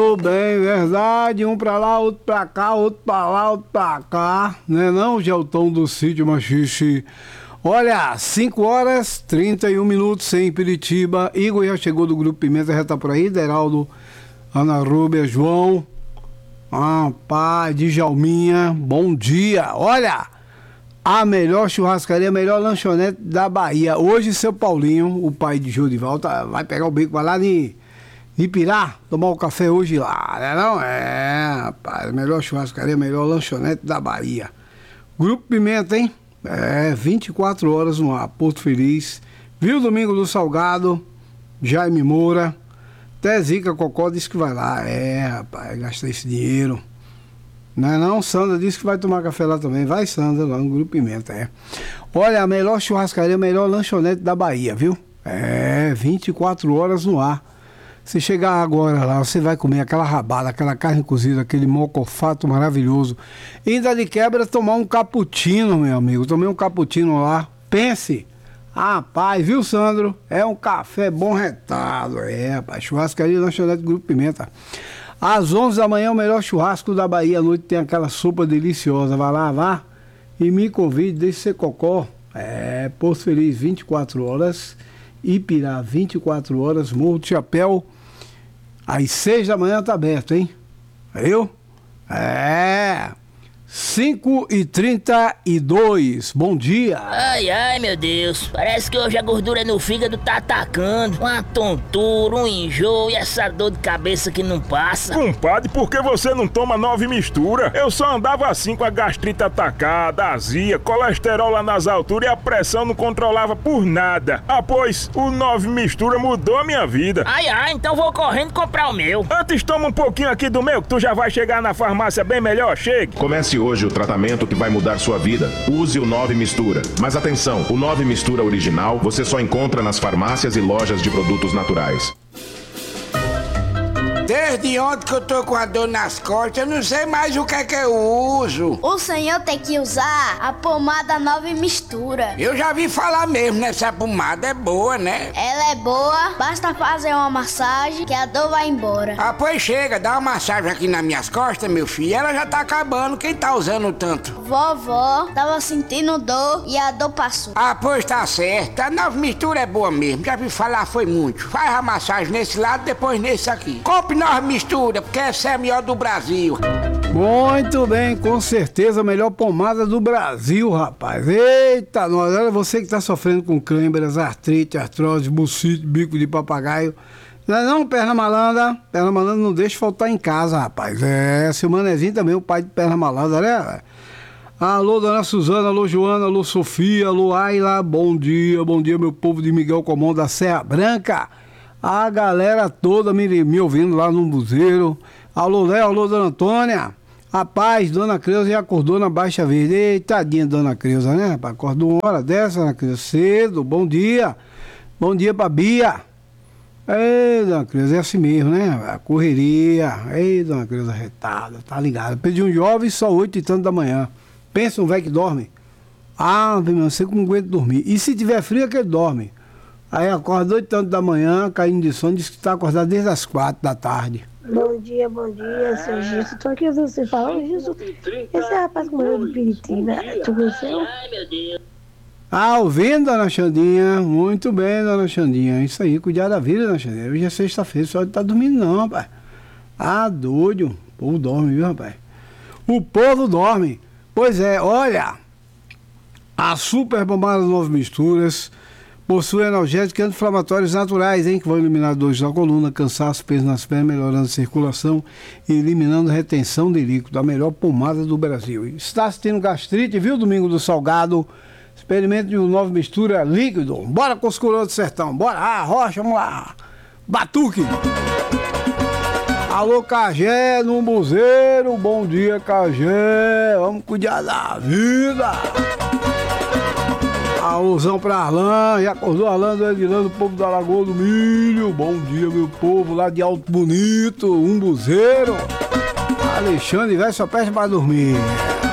Ô, bem, verdade, um pra lá, outro pra cá, outro pra lá, outro pra cá, né não, Geltão do Sítio Machixe? Olha, 5h31 em Piritiba. Igor já chegou do Grupo Pimenta, já tá por aí. Deraldo, Ana Rúbia, João, pai, Djalminha, bom dia. Olha, a melhor churrascaria, a melhor lanchonete da Bahia. Hoje, seu Paulinho, o pai de Jodival, vai pegar o bico, vai lá de Pirá, tomar o café hoje lá, né não? Rapaz, a melhor churrascaria, a melhor lanchonete da Bahia. Grupo Pimenta, hein? 24 horas no ar, Porto Feliz. Viu Domingo do Salgado, Jaime Moura, até Zica Cocó disse que vai lá. Rapaz, gastar esse dinheiro. Não é não? Sandra disse que vai tomar café lá também. Vai, Sandra, lá no Grupo Pimenta, Olha, a melhor churrascaria, a melhor lanchonete da Bahia, viu? 24 horas no ar. Se chegar agora lá, você vai comer aquela rabada, aquela carne cozida, aquele mocofato maravilhoso. E ainda de quebra, tomar um cappuccino, meu amigo. Tomei um cappuccino lá. Pense. Rapaz, viu, Sandro? É um café bom retado. Rapaz. Churrascaria lanchonete Grupo Pimenta. Às 11 da manhã, o melhor churrasco da Bahia. À noite tem aquela sopa deliciosa. Vai lá, vá. E me convide, deixe ser cocó. Porto Feliz, 24 horas. Ipirá, 24 horas. Morro do Chapéu. Às 6 da manhã tá aberto, hein? Viu? 5h32. Bom dia. Ai, meu Deus. Parece que hoje a gordura no fígado tá atacando. Uma tontura, um enjoo e essa dor de cabeça que não passa. Compadre, por que você não toma 9 mistura? Eu só andava assim com a gastrite atacada, azia, colesterol lá nas alturas e a pressão não controlava por nada. Pois, o 9 mistura mudou a minha vida. Ai, então vou correndo comprar o meu. Antes toma um pouquinho aqui do meu, que tu já vai chegar na farmácia bem melhor. Chegue. Comece hoje o tratamento que vai mudar sua vida. Use o 9 Mistura. Mas atenção, o 9 Mistura original você só encontra nas farmácias e lojas de produtos naturais. Desde ontem que eu tô com a dor nas costas, eu não sei mais o que é que eu uso. O senhor tem que usar a pomada 9 Mistura. Eu já vi falar mesmo nessa pomada, é boa, né? Ela é boa, basta fazer uma massagem que a dor vai embora. Pois chega, dá uma massagem aqui nas minhas costas, meu filho, ela já tá acabando, quem tá usando tanto? Vovó tava sentindo dor e a dor passou. Pois tá certo, a 9 Mistura é boa mesmo, já vi falar foi muito. Faz a massagem nesse lado, depois nesse aqui. Compre 9 Mistura, porque essa é a melhor do Brasil. Muito bem, com certeza a melhor pomada do Brasil, rapaz. Eita, nós, olha você que tá sofrendo com câimbras, artrite, artrose, bucite, bico de papagaio. Não, perna malandra não deixa faltar em casa, rapaz. Seu Manezinho também, o pai de perna malandra, né? Alô, dona Suzana, alô, Joana, alô, Sofia, alô, Ayla, bom dia, meu povo de Miguel Comão da Serra Branca. A galera toda me ouvindo lá no buzeiro. Alô, Léo, alô, dona Antônia. Rapaz, dona Creuza já acordou na Baixa Verde. Eita, tadinha, dona Creuza, né? Acordou uma hora dessa, dona Creuza, cedo. Bom dia. Bom dia pra Bia. Ei, dona Creuza, é assim mesmo, né? A correria. Ei, dona Creuza, retada, tá ligado. Pedi um jovem só 8 e tanto da manhã. Pensa um velho que dorme. Você não aguenta dormir. E se tiver frio é que ele dorme. Aí acorda 8 e tanto da manhã, caindo de sono, diz que está acordado desde as 4 da tarde. Bom dia, seu Gisto. Tô aqui ouvindo você falando, Gisto. Esse rapaz que morreu de Piritiba, tu conheceu? Ai, meu Deus. Ouvindo, dona Xandinha? Muito bem, dona Xandinha. Isso aí, cuidar da vida, dona Xandinha. Hoje é sexta-feira, só não tá dormindo não, rapaz. Doido. O povo dorme, viu, rapaz? O povo dorme. Pois é, olha, a super pomada 9 Misturas possui analgésicos e anti-inflamatórios naturais, hein? Que vão eliminar dores na coluna, cansaço, peso nas pernas, melhorando a circulação e eliminando retenção de líquido. A melhor pomada do Brasil. Está assistindo gastrite, viu, Domingo do Salgado? Experimente de um 9 Mistura líquido. Bora com os coroas do sertão. Bora, Rocha, vamos lá. Batuque. Alô, Cagé, no buzeiro. Bom dia, Cagé. Vamos cuidar da vida. Alôzão pra Arlan, já acordou Arlan do Edilano, do povo da Lagoa do Milho. Bom dia, meu povo, lá de Alto Bonito, Umbuzeiro. Alexandre, velho, só pede pra dormir.